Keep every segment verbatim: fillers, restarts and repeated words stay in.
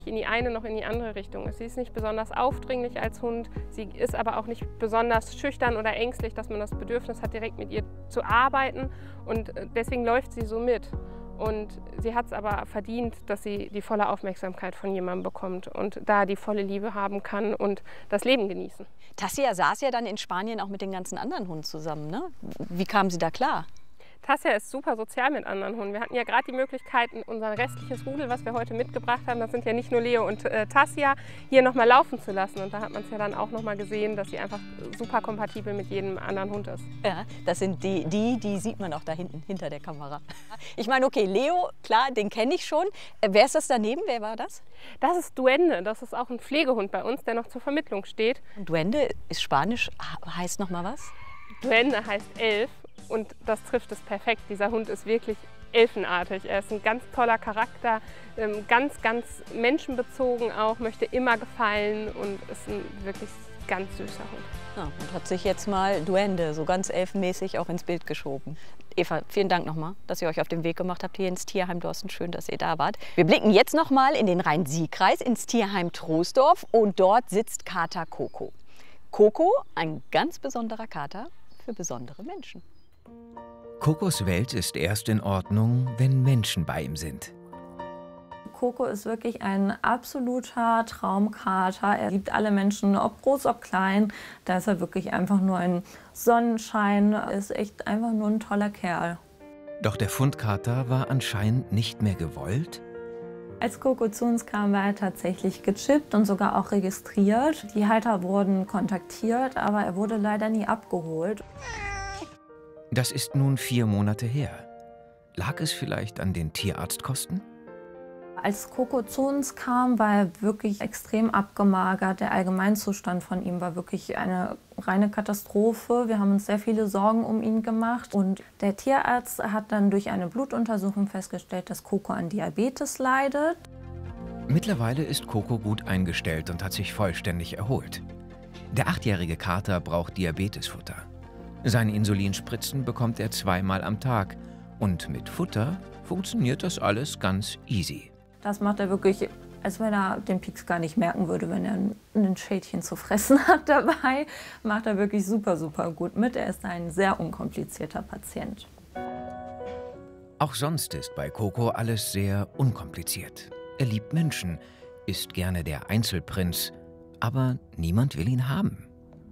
In die eine noch in die andere Richtung ist. Sie ist nicht besonders aufdringlich als Hund, sie ist aber auch nicht besonders schüchtern oder ängstlich, dass man das Bedürfnis hat, direkt mit ihr zu arbeiten, und deswegen läuft sie so mit. Und sie hat es aber verdient, dass sie die volle Aufmerksamkeit von jemandem bekommt und da die volle Liebe haben kann und das Leben genießen. Tassia saß ja dann in Spanien auch mit den ganzen anderen Hunden zusammen, ne? Wie kamen Sie da klar? Tassia ist super sozial mit anderen Hunden. Wir hatten ja gerade die Möglichkeit, unser restliches Rudel, was wir heute mitgebracht haben, das sind ja nicht nur Leo und äh, Tassia, hier nochmal laufen zu lassen. Und da hat man es ja dann auch nochmal gesehen, dass sie einfach super kompatibel mit jedem anderen Hund ist. Ja, das sind die, die, die sieht man auch da hinten, hinter der Kamera. Ich meine, okay, Leo, klar, den kenne ich schon. Äh, wer ist das daneben? Wer war das? Das ist Duende. Das ist auch ein Pflegehund bei uns, der noch zur Vermittlung steht. Und Duende ist Spanisch, heißt noch mal was? Duende heißt Elf. Und das trifft es perfekt. Dieser Hund ist wirklich elfenartig. Er ist ein ganz toller Charakter, ganz, ganz menschenbezogen auch, möchte immer gefallen und ist ein wirklich ganz süßer Hund. Ja, und hat sich jetzt mal Duende so ganz elfenmäßig auch ins Bild geschoben. Eva, vielen Dank nochmal, dass ihr euch auf den Weg gemacht habt hier ins Tierheim Dorsten. Schön, dass ihr da wart. Wir blicken jetzt nochmal in den Rhein-Sieg-Kreis, ins Tierheim Troisdorf, und dort sitzt Kater Coco. Coco, ein ganz besonderer Kater für besondere Menschen. Cocos Welt ist erst in Ordnung, wenn Menschen bei ihm sind. Coco ist wirklich ein absoluter Traumkater. Er liebt alle Menschen, ob groß, ob klein. Da ist er wirklich einfach nur ein Sonnenschein. Er ist echt einfach nur ein toller Kerl. Doch der Fundkater war anscheinend nicht mehr gewollt. Als Coco zu uns kam, war er tatsächlich gechippt und sogar auch registriert. Die Halter wurden kontaktiert, aber er wurde leider nie abgeholt. Das ist nun vier Monate her. Lag es vielleicht an den Tierarztkosten? Als Coco zu uns kam, war er wirklich extrem abgemagert. Der Allgemeinzustand von ihm war wirklich eine reine Katastrophe. Wir haben uns sehr viele Sorgen um ihn gemacht. Und der Tierarzt hat dann durch eine Blutuntersuchung festgestellt, dass Coco an Diabetes leidet. Mittlerweile ist Coco gut eingestellt und hat sich vollständig erholt. Der achtjährige Kater braucht Diabetesfutter. Seine Insulinspritzen bekommt er zweimal am Tag. Und mit Futter funktioniert das alles ganz easy. Das macht er wirklich, als wenn er den Pieks gar nicht merken würde, wenn er ein Schälchen zu fressen hat dabei. Macht er wirklich super, super gut mit. Er ist ein sehr unkomplizierter Patient. Auch sonst ist bei Coco alles sehr unkompliziert. Er liebt Menschen, ist gerne der Einzelprinz, aber niemand will ihn haben.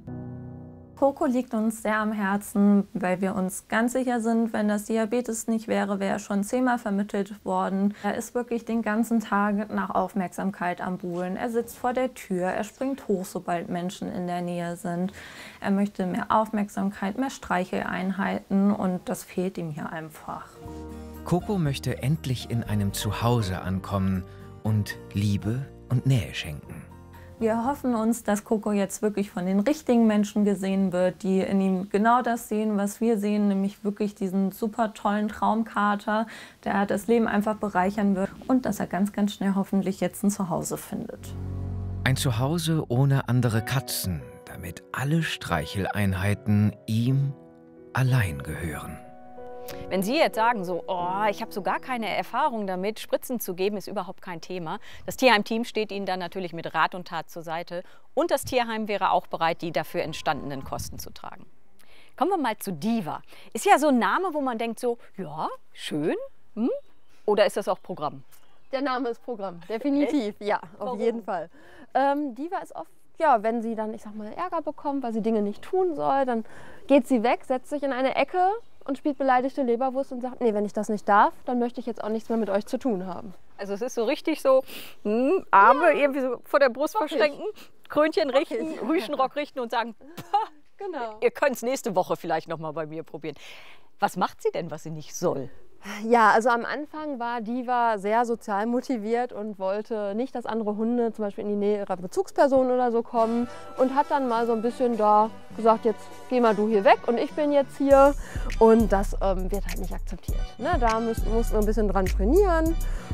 Coco liegt uns sehr am Herzen, weil wir uns ganz sicher sind, wenn das Diabetes nicht wäre, wäre er schon zehnmal vermittelt worden. Er ist wirklich den ganzen Tag nach Aufmerksamkeit am Buhlen. Er sitzt vor der Tür, er springt hoch, sobald Menschen in der Nähe sind. Er möchte mehr Aufmerksamkeit, mehr Streicheleinheiten, und das fehlt ihm hier einfach. Coco möchte endlich in einem Zuhause ankommen und Liebe und Nähe schenken. Wir hoffen uns, dass Coco jetzt wirklich von den richtigen Menschen gesehen wird, die in ihm genau das sehen, was wir sehen, nämlich wirklich diesen super tollen Traumkater, der das Leben einfach bereichern wird, und dass er ganz, ganz schnell hoffentlich jetzt ein Zuhause findet. Ein Zuhause ohne andere Katzen, damit alle Streicheleinheiten ihm allein gehören. Wenn Sie jetzt sagen, so, oh, ich habe so gar keine Erfahrung damit, Spritzen zu geben, ist überhaupt kein Thema. Das Tierheim-Team steht Ihnen dann natürlich mit Rat und Tat zur Seite. Und das Tierheim wäre auch bereit, die dafür entstandenen Kosten zu tragen. Kommen wir mal zu Diva. Ist ja so ein Name, wo man denkt so, ja, schön. Hm? Oder ist das auch Programm? Der Name ist Programm, definitiv, ja, auf Warum? jeden Fall. Ähm, Diva ist oft, ja, wenn sie dann, ich sag mal, Ärger bekommt, weil sie Dinge nicht tun soll, dann geht sie weg, setzt sich in eine Ecke und spielt beleidigte Leberwurst und sagt, nee, wenn ich das nicht darf, dann möchte ich jetzt auch nichts mehr mit euch zu tun haben. Also es ist so richtig so, hm, Arme ja. irgendwie so vor der Brust Rockig. verschränken, Krönchen richten, Rockig. Rüschenrock richten und sagen, Genau. Ihr könnt es nächste Woche vielleicht noch mal bei mir probieren. Was macht sie denn, was sie nicht soll? Ja, also am Anfang war Diva sehr sozial motiviert und wollte nicht, dass andere Hunde zum Beispiel in die Nähe ihrer Bezugsperson oder so kommen, und hat dann mal so ein bisschen da gesagt, jetzt geh mal du hier weg und ich bin jetzt hier, und das ähm, wird halt nicht akzeptiert. Ne? Da mussten muss wir ein bisschen dran trainieren,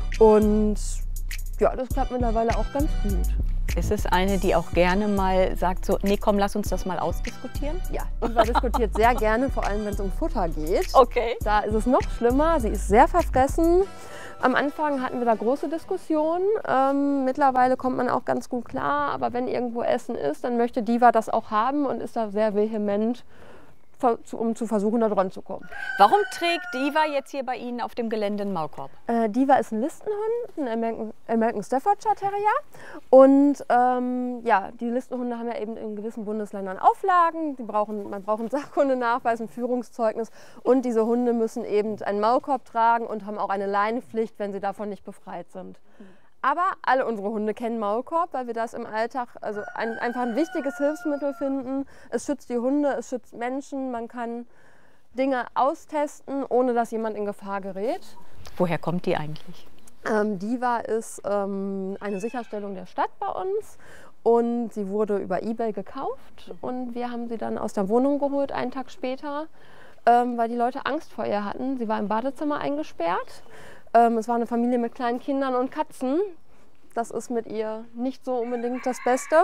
und ja, das klappt mittlerweile auch ganz gut. Ist es eine, die auch gerne mal sagt, so, nee, komm, lass uns das mal ausdiskutieren? Ja, Diva diskutiert sehr gerne, vor allem wenn es um Futter geht. Okay. Da ist es noch schlimmer, sie ist sehr verfressen Am Anfang hatten wir da große Diskussionen. Ähm, mittlerweile kommt man auch ganz gut klar, aber wenn irgendwo Essen ist, dann möchte Diva das auch haben und ist da sehr vehement, um zu versuchen, da dran zu kommen. Warum trägt Diva jetzt hier bei Ihnen auf dem Gelände einen Maulkorb? Äh, Diva ist ein Listenhund, ein American, American Staffordshire Terrier. Und ähm, ja, die Listenhunde haben ja eben in gewissen Bundesländern Auflagen. Die brauchen, man braucht einen Sachkundenachweis, ein Führungszeugnis. Und diese Hunde müssen eben einen Maulkorb tragen und haben auch eine Leinenpflicht, wenn sie davon nicht befreit sind. Aber alle unsere Hunde kennen Maulkorb, weil wir das im Alltag also ein, einfach ein wichtiges Hilfsmittel finden. Es schützt die Hunde, es schützt Menschen. Man kann Dinge austesten, ohne dass jemand in Gefahr gerät. Woher kommt die eigentlich? Ähm, Diva ist ähm, eine Sicherstellung der Stadt bei uns. Und sie wurde über eBay gekauft. Und wir haben sie dann aus der Wohnung geholt, einen Tag später, ähm, weil die Leute Angst vor ihr hatten. Sie war im Badezimmer eingesperrt. Es war eine Familie mit kleinen Kindern und Katzen. Das ist mit ihr nicht so unbedingt das Beste.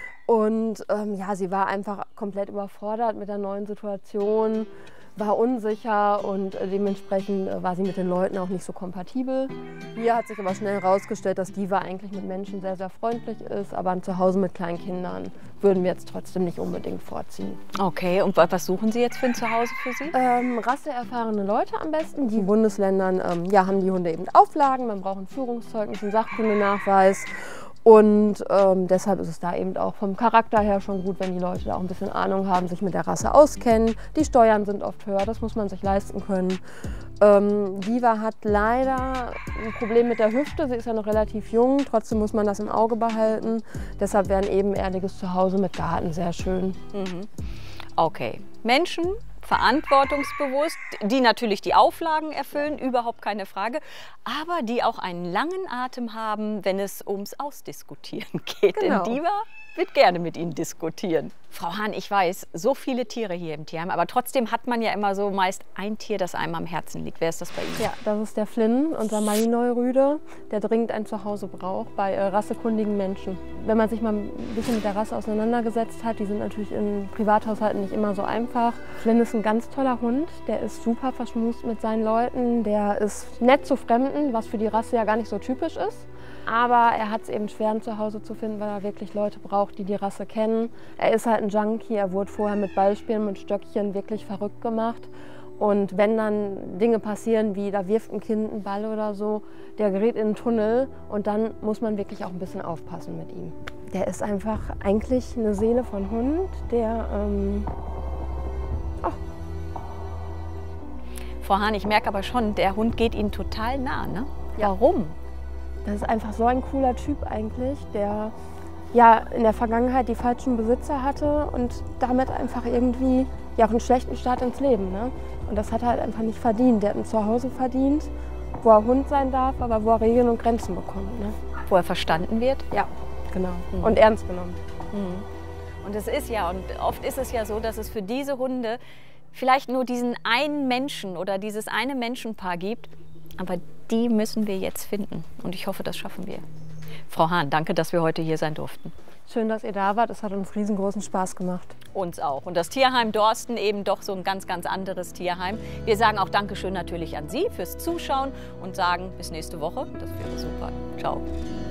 Und ähm, ja, sie war einfach komplett überfordert mit der neuen Situation, war unsicher und äh, dementsprechend äh, war sie mit den Leuten auch nicht so kompatibel. Hier hat sich aber schnell herausgestellt, dass Diva eigentlich mit Menschen sehr, sehr freundlich ist, aber zu Hause mit kleinen Kindern würden wir jetzt trotzdem nicht unbedingt vorziehen. Okay, und was suchen Sie jetzt für ein Zuhause für Sie? Ähm, rasseerfahrene Leute am besten. Die Bundesländern ähm, ja, haben die Hunde eben Auflagen, man braucht ein Führungszeugnis, einen Sachkundenachweis. Und ähm, deshalb ist es da eben auch vom Charakter her schon gut, wenn die Leute da auch ein bisschen Ahnung haben, sich mit der Rasse auskennen. Die Steuern sind oft höher, das muss man sich leisten können. Ähm, Diva hat leider ein Problem mit der Hüfte, sie ist ja noch relativ jung, trotzdem muss man das im Auge behalten. Deshalb wäre ein ebenerdiges Zuhause mit Garten sehr schön. Mhm. Okay, Menschen, verantwortungsbewusst, die natürlich die Auflagen erfüllen, überhaupt keine Frage, aber die auch einen langen Atem haben, wenn es ums Ausdiskutieren geht. Genau. Denn Diva wird gerne mit Ihnen diskutieren. Frau Hahn, ich weiß, so viele Tiere hier im Tierheim, aber trotzdem hat man ja immer so meist ein Tier, das einem am Herzen liegt. Wer ist das bei Ihnen? Ja, das ist der Flynn, unser Malinois-Rüde, der dringend ein Zuhause braucht bei äh, rassekundigen Menschen. Wenn man sich mal ein bisschen mit der Rasse auseinandergesetzt hat, die sind natürlich in Privathaushalten nicht immer so einfach. Flynn ist ein ganz toller Hund, der ist super verschmust mit seinen Leuten, der ist nett zu Fremden, was für die Rasse ja gar nicht so typisch ist. Aber er hat es eben schwer, ein Zuhause zu finden, weil er wirklich Leute braucht, die die Rasse kennen. Er ist halt ein Junkie, er wurde vorher mit Ballspielen, mit Stöckchen wirklich verrückt gemacht. Und wenn dann Dinge passieren, wie da wirft ein Kind einen Ball oder so, der gerät in einen Tunnel und dann muss man wirklich auch ein bisschen aufpassen mit ihm. Der ist einfach eigentlich eine Seele von Hund, der... Ähm oh. Frau Hahn, ich merke aber schon, der Hund geht Ihnen total nah, ne? Ja. Warum? Das ist einfach so ein cooler Typ eigentlich, der ja in der Vergangenheit die falschen Besitzer hatte und damit einfach irgendwie ja auch einen schlechten Start ins Leben. Ne? Und das hat er halt einfach nicht verdient. Der hat ein Zuhause verdient, wo er Hund sein darf, aber wo er Regeln und Grenzen bekommt. Ne? Wo er verstanden wird? Ja, genau. Mhm. Und ernst genommen. Mhm. Und es ist ja, und oft ist es ja so, dass es für diese Hunde vielleicht nur diesen einen Menschen oder dieses eine Menschenpaar gibt, aber die müssen wir jetzt finden und ich hoffe, das schaffen wir. Frau Hahn, danke, dass wir heute hier sein durften. Schön, dass ihr da wart. Es hat uns riesengroßen Spaß gemacht. Uns auch. Und das Tierheim Dorsten eben doch so ein ganz, ganz anderes Tierheim. Wir sagen auch Dankeschön natürlich an Sie fürs Zuschauen und sagen bis nächste Woche. Das wäre super. Ciao.